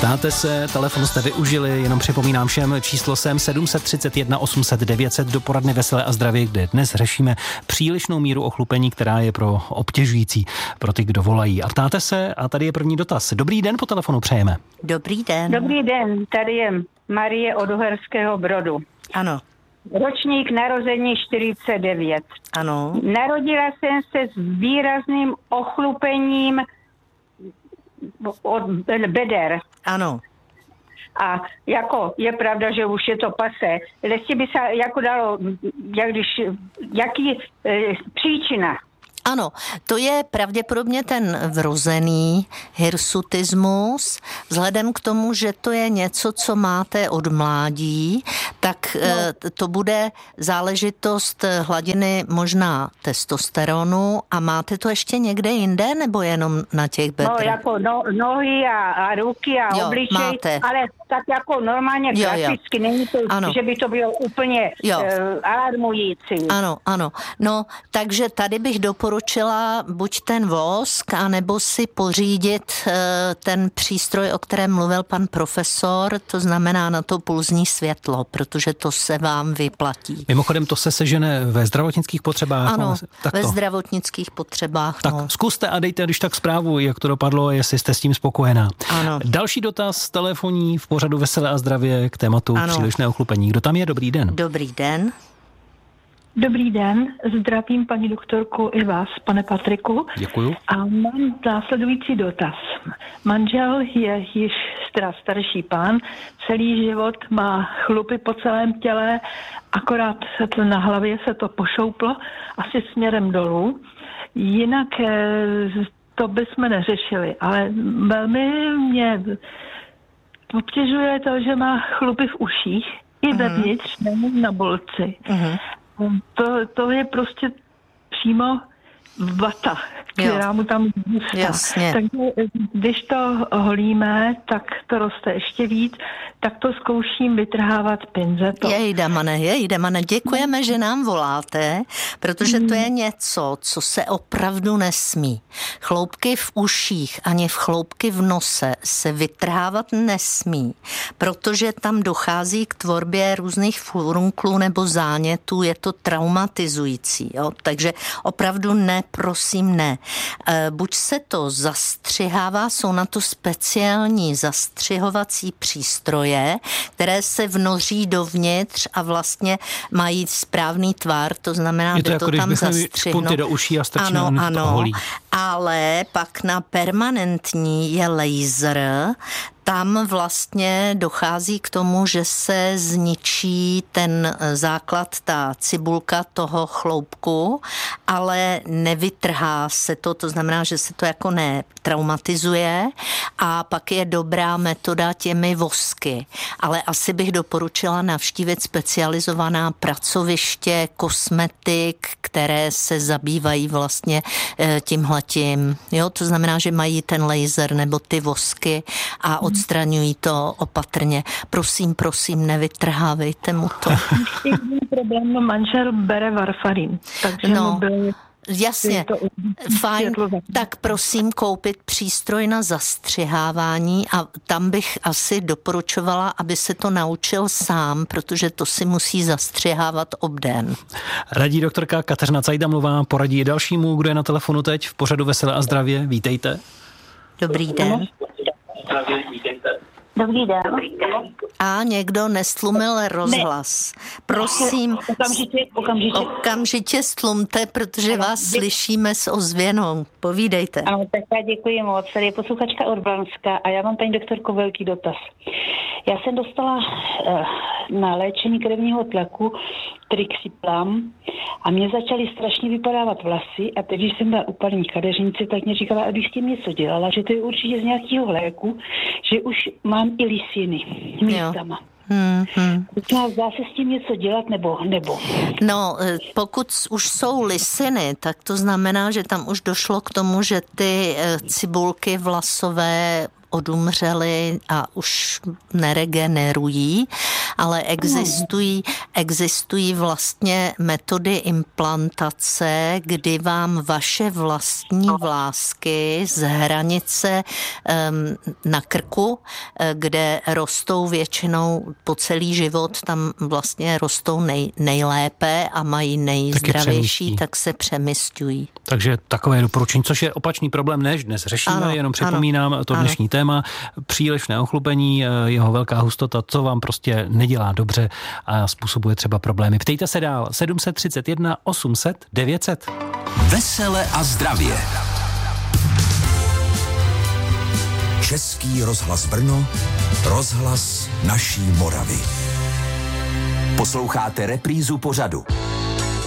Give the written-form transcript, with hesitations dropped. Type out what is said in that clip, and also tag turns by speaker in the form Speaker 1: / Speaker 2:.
Speaker 1: Ptáte se, telefon jste využili, jenom připomínám všem, číslo sem 731 800 900 do poradny Veselé a zdravě, kde dnes řešíme přílišnou míru ochlupení, která je pro obtěžující pro ty, kdo volají. A ptáte se, a tady je první dotaz. Dobrý den, po telefonu přejeme.
Speaker 2: Dobrý den.
Speaker 3: Dobrý den, tady je Marie od Uherského Brodu.
Speaker 2: Ano.
Speaker 3: Ročník narození 49.
Speaker 2: Ano.
Speaker 3: Narodila jsem se s výrazným ochlupením od beder.
Speaker 2: Ano.
Speaker 3: A jako je pravda, že už je to pase, jestli by se jako dalo, jaký příčina?
Speaker 2: Ano, to je pravděpodobně ten vrozený hirsutismus. Vzhledem k tomu, že to je něco, co máte od mládí, tak to bude záležitost hladiny možná testosteronu. A máte to ještě někde jinde, nebo jenom na těch bedrech?
Speaker 3: No, jako nohy a ruky a obličej,
Speaker 2: máte.
Speaker 3: Ale tak jako normálně klasicky, není to, že by to bylo úplně alarmující.
Speaker 2: Ano. No, takže tady bych doporučila buď ten vosk, anebo si pořídit ten přístroj, o kterém mluvil pan profesor, to znamená na to pulzní světlo, protože to se vám vyplatí.
Speaker 1: Mimochodem to se sežene ve zdravotnických potřebách.
Speaker 2: Ano, ve zdravotnických potřebách.
Speaker 1: Tak zkuste a dejte když tak zprávu, jak to dopadlo, jestli jste s tím spokojená.
Speaker 2: Ano.
Speaker 1: Další dotaz telefonní v pořadu Veselé a zdravě k tématu přílišné ochlupení. Kdo tam je? Dobrý den.
Speaker 2: Dobrý den.
Speaker 4: Dobrý den, zdravím paní doktorku i vás, pane Patriku.
Speaker 1: Děkuju.
Speaker 4: A mám následující dotaz. Manžel je již starší pán, celý život má chlupy po celém těle, akorát na hlavě se to pošouplo, asi směrem dolů. Jinak to bychom neřešili, ale velmi mě obtěžuje to, že má chlupy v uších i vevnitř, není na bolci. To je prostě přímo vata, která mu tam zůstá.
Speaker 2: Jasně.
Speaker 4: Takže když to holíme, tak to roste ještě víc, tak to zkouším vytrhávat pinzetou.
Speaker 2: Jejdemane, děkujeme, že nám voláte, protože to je něco, co se opravdu nesmí. Chloupky v uších ani chloupky v nose se vytrhávat nesmí, protože tam dochází k tvorbě různých furunklů nebo zánětů, je to traumatizující. Jo? Takže opravdu prosím ne. Buď se to zastřihává, jsou na to speciální zastřihovací přístroje, které se vnoří dovnitř a vlastně mají správný tvar, to znamená, že to tam zastřihnou.
Speaker 1: Do uší a
Speaker 2: ano. Ale pak na permanentní je laser. Tam vlastně dochází k tomu, že se zničí ten základ, ta cibulka toho chloupku, ale nevytrhá se to, to znamená, že se to jako netraumatizuje a pak je dobrá metoda těmi vosky. Ale asi bych doporučila navštívit specializovaná pracoviště, kosmetik, které se zabývají vlastně tímhletím. Jo, to znamená, že mají ten laser nebo ty vosky a odstraňují to opatrně. Prosím, nevytrhávejte mu to.
Speaker 4: Problém, manžel bere varfarin, takže mu byl...
Speaker 2: Jasně, fajn, tak prosím koupit přístroj na zastřihávání a tam bych asi doporučovala, aby se to naučil sám, protože to si musí zastřihávat obden.
Speaker 1: Radí doktorka Kateřina Cajdamlová, poradí i dalšímu, kdo je na telefonu teď v pořadu Veselé a zdravě. Vítejte.
Speaker 2: Dobrý den.
Speaker 3: Dobrý den.
Speaker 2: A někdo nestlumil rozhlas. Prosím, okamžitě stlumte, protože vás slyšíme s ozvěnou. Povídejte.
Speaker 3: Ano, tak já děkuji moc. Tady je posluchačka Urbánska a já mám, paní doktorko, velký dotaz. Já jsem dostala na léčení krevního tlaku Trixiplam a mě začaly strašně vypadávat vlasy a teď, když jsem byla u paní kadeřnice, tak mě říkala, abych s tím něco dělala, že to je určitě z nějakého léku, že už mám i lisiny místama. Dá se s tím něco dělat nebo?
Speaker 2: No, pokud už jsou lisiny, tak to znamená, že tam už došlo k tomu, že ty cibulky vlasové odumřely a už neregenerují ale existují vlastně metody implantace, kdy vám vaše vlastní vlásky z hranice na krku, kde rostou většinou po celý život, tam vlastně rostou nejlépe a mají nejzdravější, tak se přemysťují.
Speaker 1: Takže takové doporučení, což je opačný problém, než dnes řešíme, jenom připomínám to dnešní téma, přílišné ochlupení, jeho velká hustota, co vám prostě nedělá dobře a způsobuje třeba problémy. Ptejte se dál, 731 800 900.
Speaker 5: Vesele a zdravě. Český rozhlas Brno, rozhlas naší Moravy. Posloucháte reprízu pořadu